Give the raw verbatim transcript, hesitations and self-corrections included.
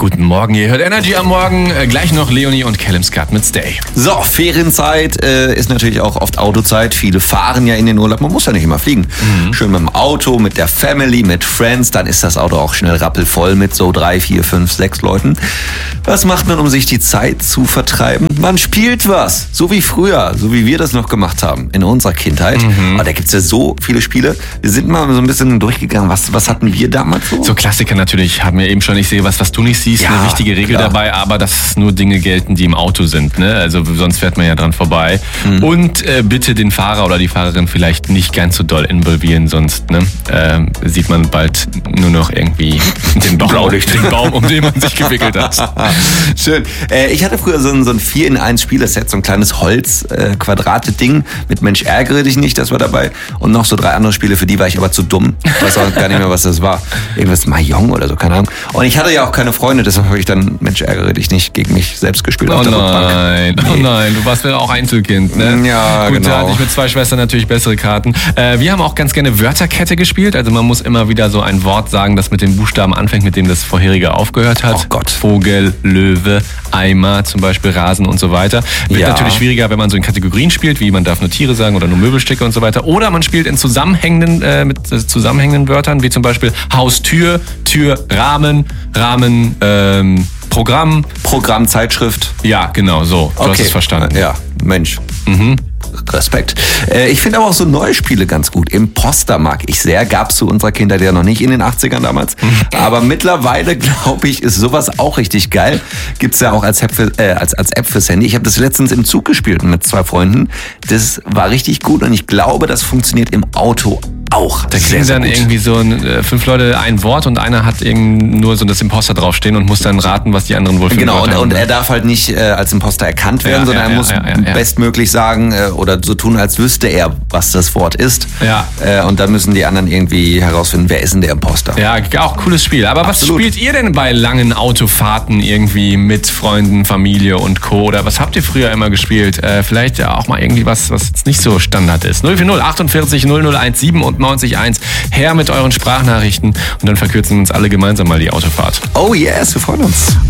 Guten Morgen, ihr hört Energy am Morgen. Äh, gleich noch Leonie und Callum Scott mit Stay. So, Ferienzeit äh, ist natürlich auch oft Autozeit. Viele fahren ja in den Urlaub. Man muss ja nicht immer fliegen. Mhm. Schön mit dem Auto, mit der Family, mit Friends. Dann ist das Auto auch schnell rappelvoll mit so drei, vier, fünf, sechs Leuten. Was macht man, um sich die Zeit zu vertreiben? Man spielt was. So wie früher. So wie wir das noch gemacht haben in unserer Kindheit. Mhm. Aber da gibt's ja so viele Spiele. Wir sind mal so ein bisschen durchgegangen. Was, was hatten wir damals so? So Klassiker natürlich. Haben wir eben schon. Ich sehe was, was du nicht siehst. Ja, eine wichtige Regel klar. dabei. Aber dass nur Dinge gelten, die im Auto sind. Ne? Also sonst fährt man ja dran vorbei. Mhm. Und äh, bitte den Fahrer oder die Fahrerin vielleicht nicht ganz so doll involvieren. Sonst ne, äh, sieht man bald nur noch irgendwie den Baum, den Baum, um den man sich gewickelt hat. Schön. Äh, ich hatte früher so ein, so ein vier in eins Spieleset, so ein kleines Holz-Quadrate-Ding äh, mit Mensch ärgere dich nicht, das war dabei. Und noch so drei andere Spiele, für die war ich aber zu dumm. Ich weiß auch gar nicht mehr, was das war. Irgendwas Mahjong oder so, keine Ahnung. Und ich hatte ja auch keine Freunde, deshalb habe ich dann Mensch ärgere dich nicht gegen mich selbst gespielt. Oh nein, nee. oh nein, du warst ja auch Einzelkind, ne? Ja, Gut, genau. da hatte ich mit zwei Schwestern natürlich bessere Karten. Äh, wir haben auch ganz gerne Wörterkette gespielt. Also man muss immer wieder so ein Wort sagen, das mit den Buchstaben anfängt, mit dem das vorherige aufgehört hat. Oh Gott. Vogel, Löwe, Eimer, zum Beispiel Rasen und so weiter. Wird Ja. natürlich schwieriger, wenn man so in Kategorien spielt, wie man darf nur Tiere sagen oder nur Möbelstücke und so weiter. Oder man spielt in zusammenhängenden, äh, mit äh, zusammenhängenden Wörtern, wie zum Beispiel Haus, Tür, Tür, Rahmen, Rahmen, ähm, Programm. Programm, Zeitschrift. Ja, genau, so. Du hast es verstanden. Ja, Mensch. Mhm. Respekt. Äh, ich finde aber auch so neue Spiele ganz gut. Imposter mag ich sehr. Gab's zu unserer Kindheit ja noch nicht in den achtzigern damals. Aber mittlerweile, glaube ich, ist sowas auch richtig geil. Gibt's ja auch als App, für, äh, als, als App fürs Handy. Ich habe das letztens im Zug gespielt mit zwei Freunden. Das war richtig gut und ich glaube, das funktioniert im Auto auch. Da kriegen dann gut. irgendwie so ein, äh, fünf Leute ein Wort und einer hat irgend nur so das Imposter draufstehen und muss dann raten, was die anderen wohl für Genau, ein Wort und, haben. und er darf halt nicht äh, als Imposter erkannt werden, Ja, sondern ja, er muss ja, ja, ja. bestmöglich sagen äh, oder so tun, als wüsste er, was das Wort ist. Ja. Äh, und dann müssen die anderen irgendwie herausfinden, wer ist denn der Imposter. Ja, auch cooles Spiel. Aber Absolut. was spielt ihr denn bei langen Autofahrten irgendwie mit Freunden, Familie und Co.? Oder was habt ihr früher immer gespielt? Äh, vielleicht ja auch mal irgendwie was, was jetzt nicht so Standard ist. null vier null achtundvierzig null null eins siebenundneunzig eins. Her mit euren Sprachnachrichten und dann verkürzen uns alle gemeinsam mal die Autofahrt. Oh yes, wir freuen uns.